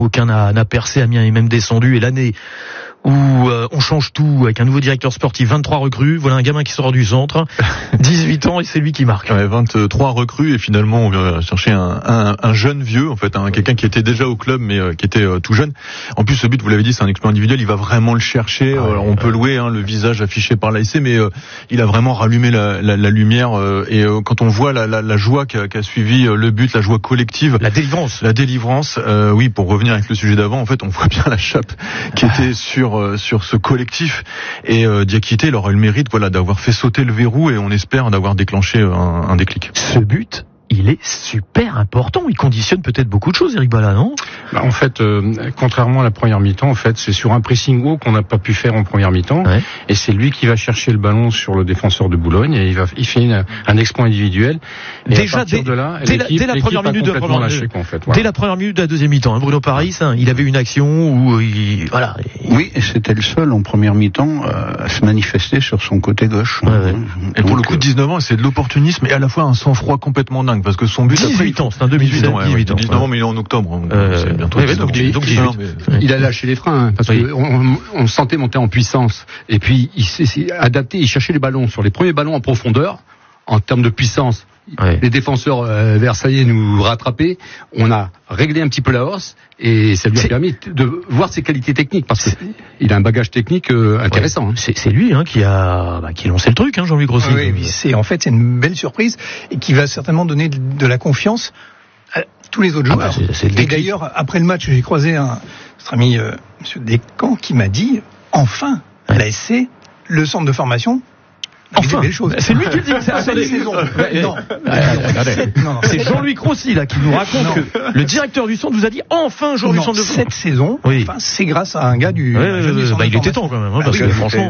Aucun n'a percé, Amiens est même descendu, et l'année où on change tout avec un nouveau directeur sportif, 23 recrues, voilà un gamin qui sort du centre, 18 ans et c'est lui qui marque. Ouais, 23 recrues et finalement on vient chercher un jeune vieux en fait, quelqu'un qui était déjà au club mais qui était tout jeune. En plus ce but, vous l'avez dit, c'est un exploit individuel, il va vraiment le chercher. Alors, on peut louer le visage affiché par l'ASC, mais il a vraiment rallumé la lumière et quand on voit la joie qu'a suivi le but, la joie collective, la délivrance, oui, pour revenir avec le sujet d'avant, en fait on voit bien la chape qui était sur ce collectif et Diakité, il aura eu le mérite d'avoir fait sauter le verrou et on espère d'avoir déclenché un déclic. Ce but, il est super important. Il conditionne peut-être beaucoup de choses, Eric Bala, non ? En fait, contrairement à la première mi-temps, en fait, c'est sur un pressing haut qu'on n'a pas pu faire en première mi-temps. Ouais. Et c'est lui qui va chercher le ballon sur le défenseur de Boulogne et il fait un exploit individuel. Et déjà, dès la première minute de la première minute de la deuxième mi-temps, Bruno Paris, il avait une action où Oui, et c'était le seul en première mi-temps à se manifester sur son côté gauche. Ouais. Et pour le coup, 19 ans, c'est de l'opportunisme et à la fois un sang-froid complètement dingue. Parce que son but 18 ans, c'est un 2018 ans. 19 ans, mais il est en octobre. C'est bientôt. Donc il a lâché les freins, parce que on sentait monter en puissance. Et puis il s'est adapté, il cherchait les ballons sur les premiers ballons en profondeur, en termes de puissance. Ouais. Les défenseurs versaillais nous rattrapaient. On a réglé un petit peu la hausse et ça lui a permis de voir ses qualités techniques parce qu'il a un bagage technique intéressant. Ouais. C'est lui qui a lancé le truc, Jean-Louis Grossi. Oui, c'est une belle surprise et qui va certainement donner de la confiance à tous les autres joueurs. Et d'ailleurs, après le match, j'ai croisé notre ami Monsieur Descamps qui m'a dit enfin l'ASC, le centre de formation. Enfin, c'est lui qui le dit. C'est Jean-Louis Grossi qui nous raconte que le directeur du centre vous a dit enfin aujourd'hui du centre de cette saison. Oui. Enfin, c'est grâce à un gars du. Il était temps quand même, parce que franchement,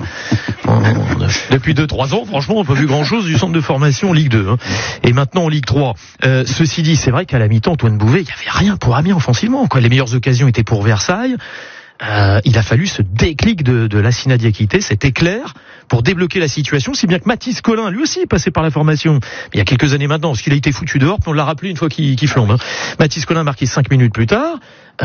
depuis 2-3 ans, franchement, on n'a pas vu grand-chose du centre de formation en Ligue 2. Et maintenant en Ligue 3. Ceci dit, c'est vrai qu'à la mi-temps, Antoine Bouvet, il n'y avait rien pour Amiens offensivement. Les meilleures occasions étaient pour Versailles. Il a fallu ce déclic de Lassina Diakité, cet éclair pour débloquer la situation, si bien que Mathis Collin, lui aussi, est passé par la formation il y a quelques années maintenant, parce qu'il a été foutu dehors, puis on l'a rappelé une fois qu'il flambe. Mathis Collin a marqué 5 minutes plus tard.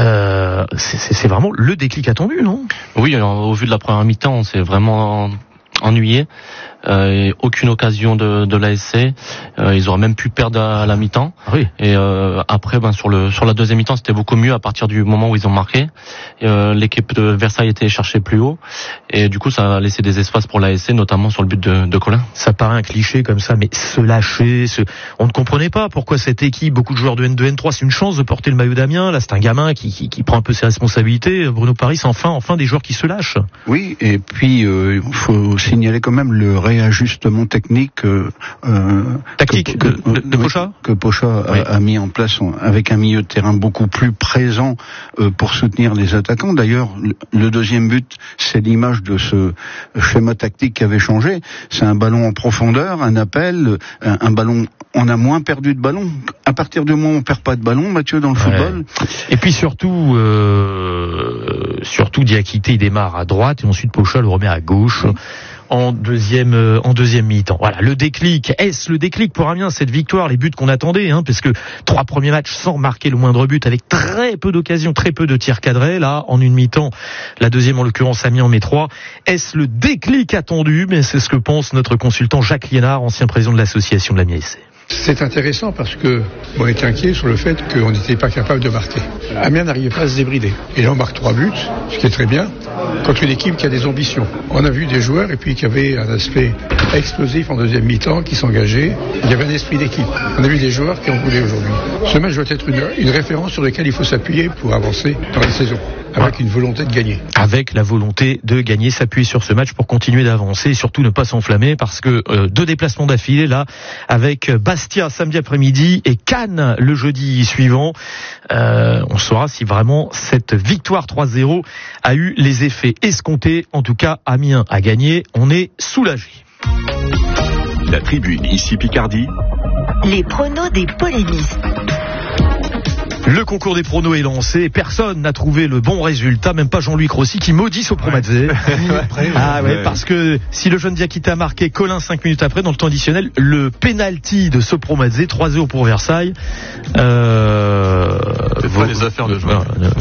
C'est vraiment le déclic attendu, non ? Oui, alors, au vu de la première mi-temps, on s'est vraiment ennuyé. Aucune occasion de l'ASC. Ils auraient même pu perdre à la mi-temps. Oui. Et après, sur la deuxième mi-temps, c'était beaucoup mieux à partir du moment où ils ont marqué. L'équipe de Versailles était cherchée plus haut. Et du coup, ça a laissé des espaces pour l'ASC, notamment sur le but de Collin. Ça paraît un cliché comme ça, mais se lâcher, on ne comprenait pas pourquoi cette équipe, beaucoup de joueurs de N2, N3, c'est une chance de porter le maillot d'Amiens. Là, c'est un gamin qui prend un peu ses responsabilités. Bruno Paris, c'est enfin des joueurs qui se lâchent. Oui, et puis il faut signaler quand même le réajustement technique tactique de Pocha que Pocha a mis en place avec un milieu de terrain beaucoup plus présent pour soutenir les attaquants. D'ailleurs, le deuxième but, c'est l'image de ce schéma tactique qui avait changé. C'est un ballon en profondeur, un appel, un ballon. On a moins perdu de ballon. À partir du moment où on perd pas de ballon, Mathieu, dans le football. Et puis surtout Diakité, il démarre à droite et ensuite Pocha le remet à gauche. En deuxième mi-temps. Voilà, le déclic. Est-ce le déclic pour Amiens, cette victoire, les buts qu'on attendait, parce que 3 premiers matchs sans marquer le moindre but, avec très peu d'occasions, très peu de tirs cadrés. Là, en une mi-temps, la deuxième en l'occurrence, Amiens en met 3. Est-ce le déclic attendu ? Mais c'est ce que pense notre consultant Jacques Liénard, ancien président de l'association de l'Amiens SC. C'est intéressant parce que on était inquiet sur le fait qu'on n'était pas capable de marquer. Amiens n'arrivait pas à se débrider. Et là, on marque 3 buts, ce qui est très bien, contre une équipe qui a des ambitions. On a vu des joueurs et puis qui avaient un aspect explosif en deuxième mi-temps, qui s'engageaient. Il y avait un esprit d'équipe. On a vu des joueurs qui en voulaient aujourd'hui. Ce match doit être une référence sur laquelle il faut s'appuyer pour avancer dans la saison. Avec une volonté de gagner. Avec la volonté de gagner, s'appuyer sur ce match pour continuer d'avancer et surtout ne pas s'enflammer parce que 2 déplacements d'affilée là, avec Bastia samedi après-midi et Cannes le jeudi suivant. On saura si vraiment cette victoire 3-0 a eu les effets escomptés. En tout cas, Amiens a gagné. On est soulagé. La tribune, ici Picardie. Les pronos des polémistes. Le concours des pronos est lancé, personne n'a trouvé le bon résultat, même pas Jean-Louis Grossi qui maudit Sopromazze. Parce que si le jeune Diakité a marqué, Collin 5 minutes après, dans le temps additionnel, le penalty de Sopromazze, 3-0 pour Versailles. C'est pas les affaires de joueurs.